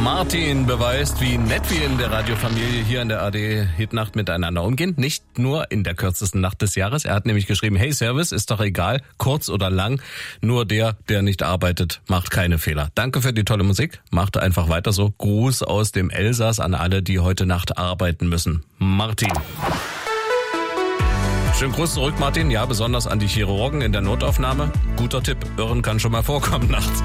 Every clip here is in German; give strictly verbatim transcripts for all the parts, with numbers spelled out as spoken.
Martin beweist, wie nett wir in der Radiofamilie hier in der A D Hitnacht miteinander umgehen. Nicht nur in der kürzesten Nacht des Jahres. Er hat nämlich geschrieben, hey Service, ist doch egal, kurz oder lang. Nur der, der nicht arbeitet, macht keine Fehler. Danke für die tolle Musik. Macht einfach weiter so. Gruß aus dem Elsass an alle, die heute Nacht arbeiten müssen. Martin. Schönen Gruß zurück, Martin. Ja, besonders an die Chirurgen in der Notaufnahme. Guter Tipp, Irren kann schon mal vorkommen nachts.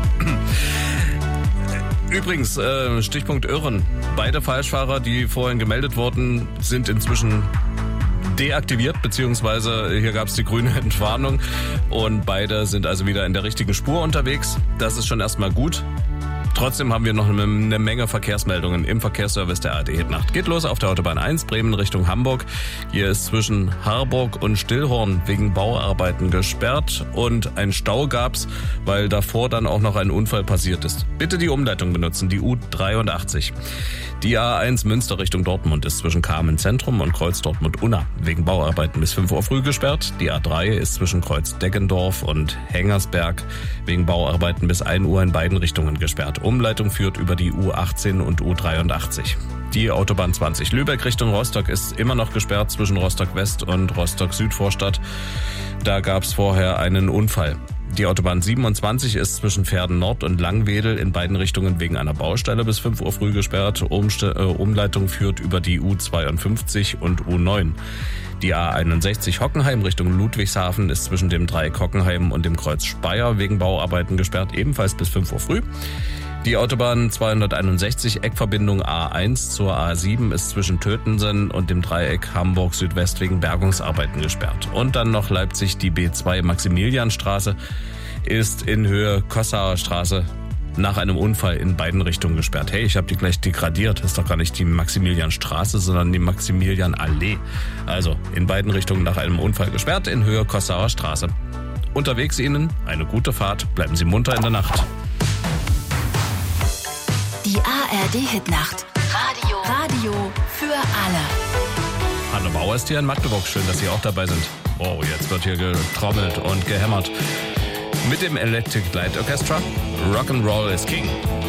Übrigens, äh, Stichpunkt Irren. Beide Falschfahrer, die vorhin gemeldet wurden, sind inzwischen deaktiviert, beziehungsweise hier gab es die grüne Entwarnung und beide sind also wieder in der richtigen Spur unterwegs. Das ist schon erstmal gut. Trotzdem haben wir noch eine Menge Verkehrsmeldungen im Verkehrsservice der A D Hitnacht. Geht los auf der Autobahn eins, Bremen Richtung Hamburg. Hier ist zwischen Harburg und Stillhorn wegen Bauarbeiten gesperrt und ein Stau gab's, weil davor dann auch noch ein Unfall passiert ist. Bitte die Umleitung benutzen, die U dreiundachtzig. Die A eins Münster Richtung Dortmund ist zwischen Kamen Zentrum und Kreuz Dortmund-Unna wegen Bauarbeiten bis fünf Uhr früh gesperrt. Die A drei ist zwischen Kreuz Deggendorf und Hengersberg wegen Bauarbeiten bis ein Uhr in beiden Richtungen gesperrt. Umleitung führt über die U achtzehn und U dreiundachtzig. Die Autobahn zwanzig Lübeck Richtung Rostock ist immer noch gesperrt zwischen Rostock West und Rostock Südvorstadt. Da gab es vorher einen Unfall. Die Autobahn siebenundzwanzig ist zwischen Verden Nord und Langwedel in beiden Richtungen wegen einer Baustelle bis fünf Uhr früh gesperrt. Umste- äh, Umleitung führt über die U zweiundfünfzig und U neun. Die A einundsechzig Hockenheim Richtung Ludwigshafen ist zwischen dem Dreieck Hockenheim und dem Kreuz Speyer wegen Bauarbeiten gesperrt, ebenfalls bis fünf Uhr früh. Die Autobahn zweihunderteinundsechzig Eckverbindung A eins zur A sieben ist zwischen Tötensen und dem Dreieck Hamburg Südwest wegen Bergungsarbeiten gesperrt. Und dann noch Leipzig, die B zwei Maximilianstraße ist in Höhe Kossauer Straße nach einem Unfall in beiden Richtungen gesperrt. Hey, ich habe die gleich degradiert. Das ist doch gar nicht die Maximilianstraße, sondern die Maximilianallee. Also in beiden Richtungen nach einem Unfall gesperrt in Höhe Kossauer Straße. Unterwegs Ihnen eine gute Fahrt. Bleiben Sie munter in der Nacht. Die A R D-Hitnacht. Radio. Radio für alle. Hanne Bauer ist hier in Magdeburg. Schön, dass Sie auch dabei sind. Oh, jetzt wird hier getrommelt und gehämmert. Mit dem Electric Light Orchestra. Rock'n'Roll is King.